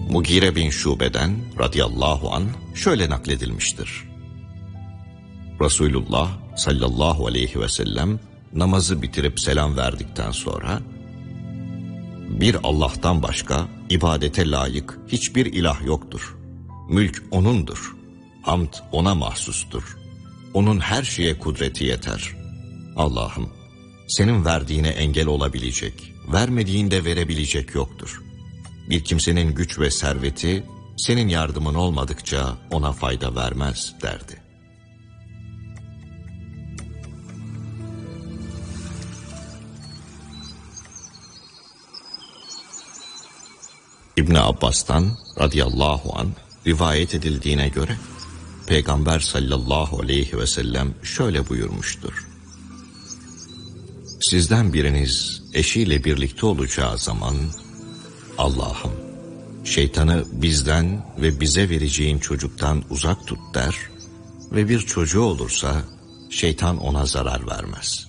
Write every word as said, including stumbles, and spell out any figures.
Mugire bin Şube'den radıyallahu anh şöyle nakledilmiştir. Resulullah sallallahu aleyhi ve sellem namazı bitirip selam verdikten sonra, bir Allah'tan başka ibadete layık hiçbir ilah yoktur. Mülk O'nundur. Hamd O'na mahsustur. O'nun her şeye kudreti yeter. Allah'ım, senin verdiğine engel olabilecek, vermediğinde verebilecek yoktur. Bir kimsenin güç ve serveti senin yardımın olmadıkça ona fayda vermez derdi. İbn Abbas'tan radıyallahu anh rivayet edildiğine göre Peygamber sallallahu aleyhi ve sellem şöyle buyurmuştur. Sizden biriniz eşiyle birlikte olacağı zaman, Allah'ım, şeytanı bizden ve bize vereceğin çocuktan uzak tut der ve bir çocuğu olursa şeytan ona zarar vermez.